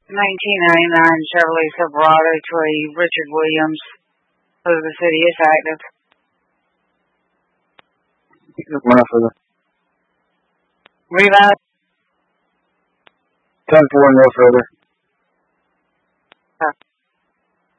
1999 Chevrolet Silverado to a Richard Williams of the city is active. We're not further. Revive. 10-4 and no further.